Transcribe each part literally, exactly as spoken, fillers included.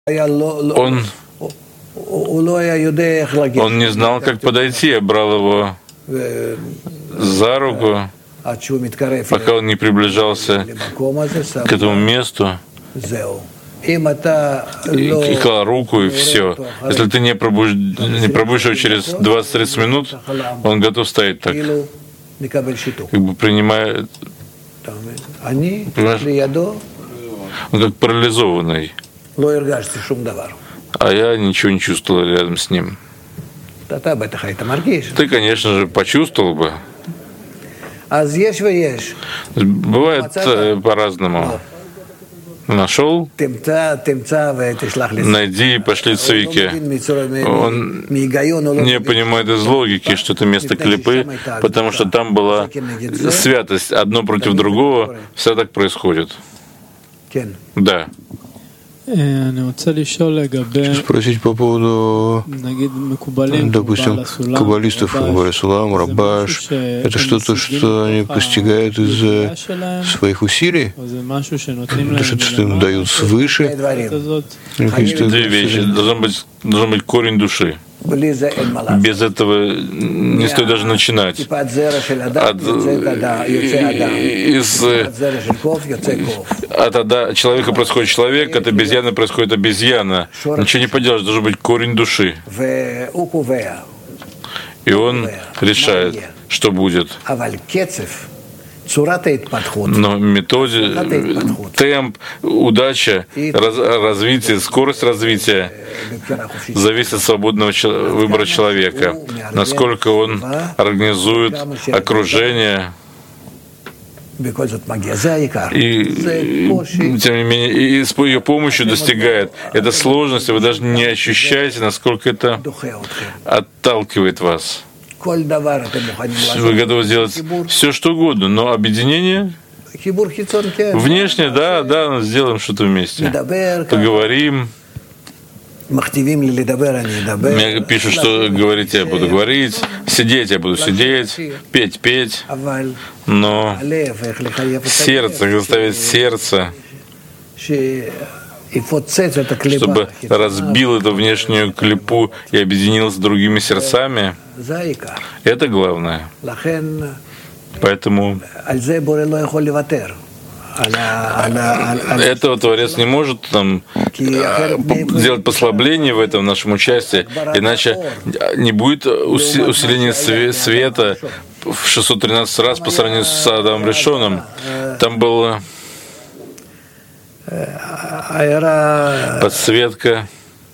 Он, он не знал, как подойти. Я брал его за руку, пока он не приближался к этому месту, и, и клал руку, и все. Если ты не, пробуж... не пробудешь его через двадцать-тридцать минут, он готов стоять так, как бы принимая... Понимаешь? Он как парализованный. А я ничего не чувствовал рядом с ним. Ты, конечно же, почувствовал бы. Бывает по-разному. Нашел, найди и пошли цвики. Он не понимает из логики, что это место клипы, потому что там была святость. Одно против другого, все так происходит. Да. Хочу спросить по поводу, допустим, каббалистов, Барисулам, Рабаш. Это что-то, что они постигают из своих усилий? Это что-то, что им дают свыше? Две вещи. Должен быть, должен быть корень души. Без этого не стоит даже начинать. От, из, от ада, человека происходит человек, от обезьяны происходит обезьяна. Ничего не поделаешь, должен быть корень души. И он решает, что будет. Но методе, темп, удача, раз, развитие, скорость развития зависит от свободного выбора человека, насколько он организует окружение. И, тем не менее, и с ее помощью достигает. Это сложность, вы даже не ощущаете, насколько это отталкивает вас. Вы готовы сделать все, что угодно, но объединение внешне, да, да, сделаем что-то вместе. Поговорим. Мне пишут, что говорить я буду говорить, сидеть я буду сидеть, петь, петь. Но сердце, заставить сердце, чтобы разбил эту внешнюю клипу и объединился с другими сердцами, это главное. Поэтому этого Творец не может там сделать послабление в этом нашем участии, иначе не будет усиления света в шестьсот тринадцать раз по сравнению с Адамом Ришоном. Там было подсветка,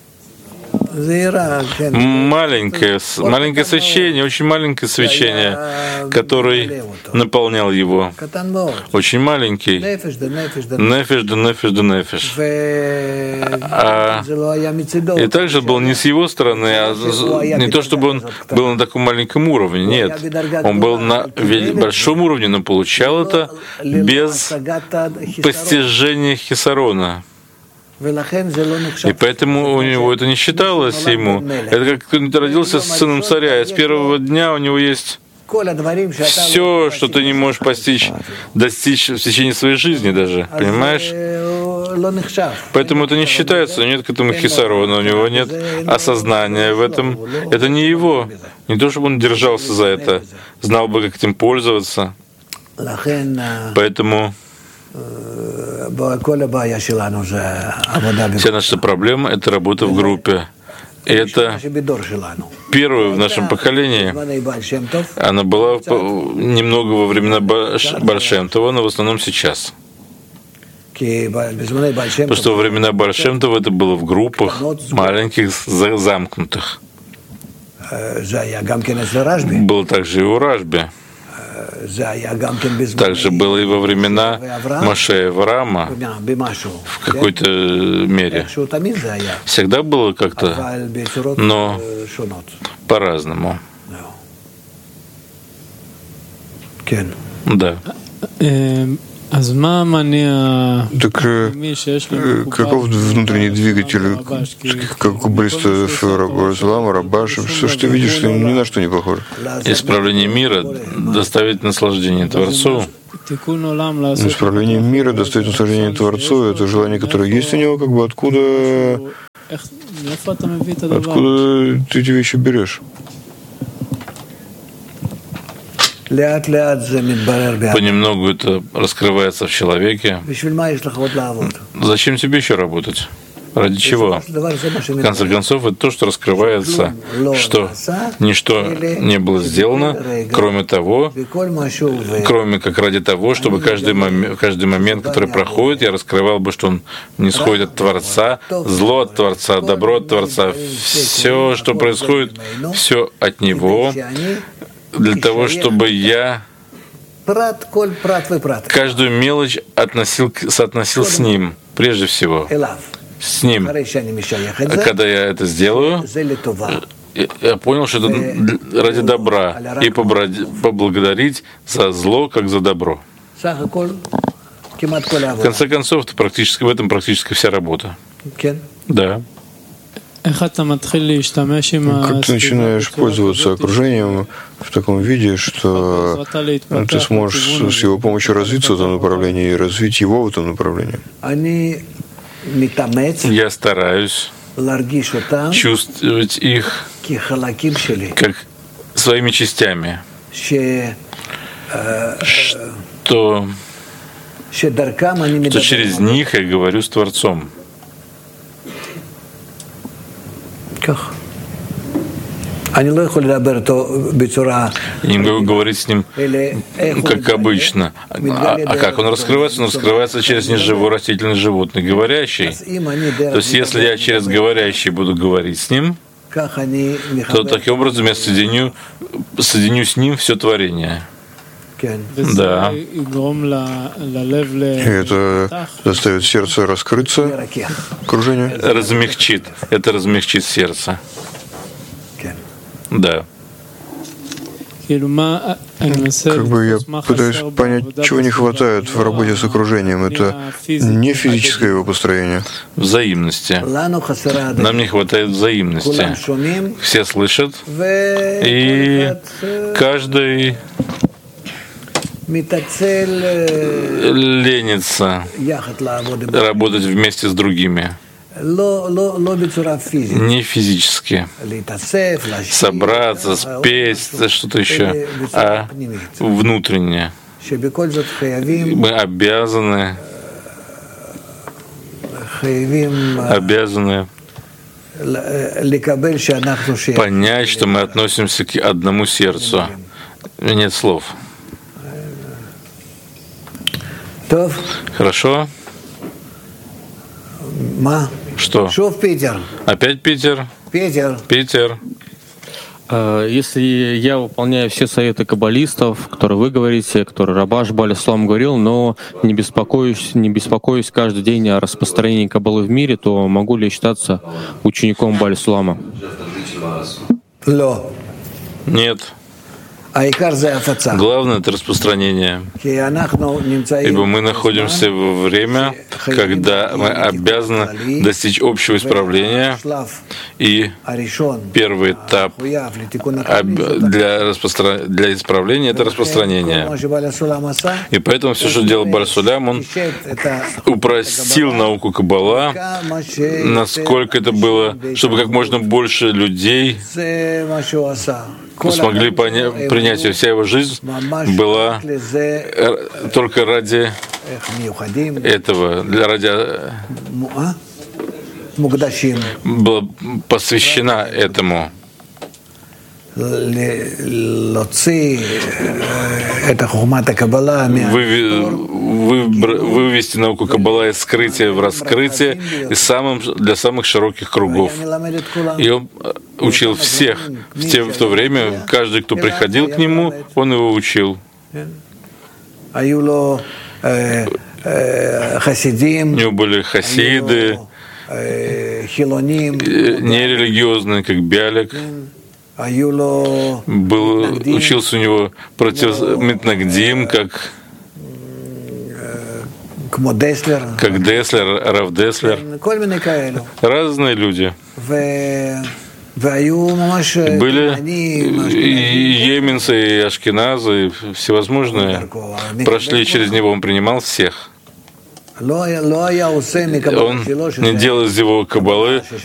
маленькое, маленькое свечение, очень маленькое свечение, который наполнял его. Очень маленький. Нефеш да нефеш да нефеш. А, и также был не с его стороны, а не то, чтобы он был на таком маленьком уровне. Нет. Он был на большом уровне, но получал это без постижения хисарона. И поэтому у него это не считалось ему. Это как кто-нибудь родился с сыном царя, и с первого дня у него есть все, что ты не можешь постичь, достичь в течение своей жизни даже, понимаешь? Поэтому это не считается, нет к этому хисарона, у него нет осознания в этом. Это не его. Не то, чтобы он держался за это, знал бы, как этим пользоваться. Поэтому вся наша проблема — это работа в группе. И это первое в нашем поколении. Она была немного во времена Бааль Шем Това, но в основном сейчас. Потому что во времена Бааль Шем Това это было в группах маленьких, замкнутых. Было также и у Рашби. Также было и во времена Моше и Авраама в какой-то мере. Всегда было как-то, но по-разному. Да. Так каков внутренний двигатель, как у каббалистов, Барисулама, Рабаша? Что ж ты видишь, что ни на что не похоже? Исправление мира, доставить наслаждение Творцу, Исправление мира, достоит наслаждения Творцу, это желание, которое есть у него, как бы откуда, откуда ты эти вещи берешь? Понемногу это раскрывается в человеке. Зачем тебе еще работать? Ради чего? В конце концов, это то, что раскрывается, что ничто не было сделано, кроме того, кроме как ради того, чтобы каждый момент, каждый момент, который проходит, я раскрывал бы, что он не сходит от Творца, зло от Творца, добро от Творца. Все, что происходит, все от Него, для того, чтобы я каждую мелочь относил, соотносил с Ним, прежде всего. С Ним. Когда я это сделаю, я понял, что это ради добра, и поблагодарить за зло, как за добро. В конце концов, это практически, в этом практически вся работа. Да. Как ты начинаешь пользоваться окружением в таком виде, что ты сможешь с его помощью развиться в этом направлении и развить его в этом направлении? Я стараюсь чувствовать их как своими частями, что, что через них я говорю с Творцом. Я не могу говорить с ним как обычно. А, а как он раскрывается? Он раскрывается через неживой растительный животный говорящий. То есть если я через говорящий буду говорить с ним, то таким образом я соединю, соединю с ним все творение. Да. И это заставит сердце раскрыться, окружение? Размягчит. Это размягчит сердце. Да. Как бы я пытаюсь понять, чего не хватает в работе с окружением. Это не физическое его построение. Взаимности. Нам не хватает взаимности. Все слышат, и каждый ленится работать вместе с другими. Не физически. Собраться, спеть, что-то еще, а внутренне. Мы обязаны, обязаны понять, что мы относимся к одному сердцу. Нет слов. Хорошо? Что? Опять Питер? Питер. Питер. Если я выполняю все советы каббалистов, которые вы говорите, которые Рабаш Бааль Ислам говорил, но не беспокоюсь, не беспокоюсь каждый день о распространении каббалы в мире, то могу ли я считаться учеником Бааль Ислама? Нет. Главное — это распространение, ибо мы находимся во время, когда мы обязаны достичь общего исправления, и первый этап для, распостра... для исправления — это распространение. И поэтому все, что делал Бааль Сулям, он упростил науку Каббала, насколько это было, чтобы как можно больше людей смогли понять, принять, и вся его жизнь была только ради этого, для ради была посвящена этому. Вывести науку Каббала из скрытия в раскрытие и самым, для самых широких кругов. И он учил всех. В, те, в то время каждый, кто приходил к нему, он его учил. У него были хасиды, нерелигиозные, как Биалик. Был, учился у него против Митнагдим, как, как Деслер, Рав Деслер. Разные люди. Были и еменцы, и ашкеназы, и всевозможные. Прошли через него, он принимал всех. Он не делал из его каббалы